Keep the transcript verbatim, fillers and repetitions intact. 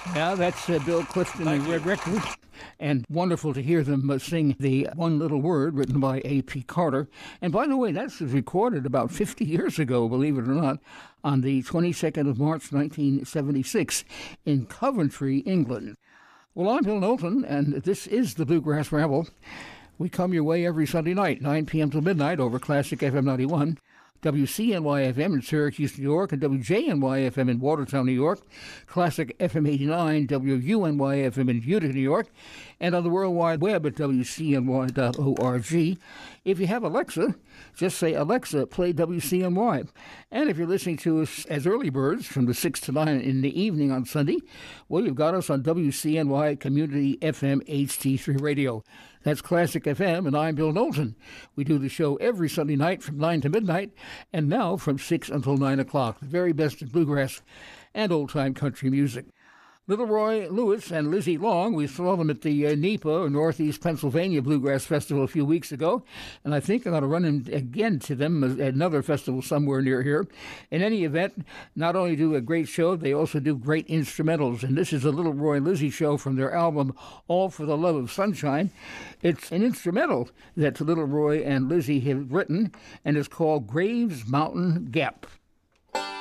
Yeah, that's uh, Bill Clifton and Red Records. And wonderful to hear them uh, sing the One Little Word, written by A P Carter. And by the way, that's recorded about fifty years ago, believe it or not, on the twenty-second of March, nineteen seventy-six, in Coventry, England. Well, I'm Bill Knowlton, and this is the Bluegrass Ramble. We come your way every Sunday night, nine p.m. till midnight, over Classic F M ninety-one. W C N Y F M in Syracuse, New York, and W J N Y F M in Watertown, New York, Classic F M eighty-nine, W U N Y F M in Utica, New York, and on the World Wide Web at W C N Y dot org. If you have Alexa, just say, Alexa, play W C N Y. And if you're listening to us as early birds from the six to nine in the evening on Sunday, well, you've got us on W C N Y Community F M H D three Radio. That's Classic F M, and I'm Bill Knowlton. We do the show every Sunday night from nine to midnight, and now from six until nine o'clock. The very best of bluegrass and old-time country music. Little Roy Lewis and Lizzie Long, we saw them at the uh, N E P A, or Northeast Pennsylvania Bluegrass Festival, a few weeks ago, and I think I'm going to run in again to them at another festival somewhere near here. In any event, not only do a great show, they also do great instrumentals, and this is a Little Roy and Lizzie show from their album All for the Love of Sunshine. It's an instrumental that Little Roy and Lizzie have written, and it's called Graves Mountain Gap.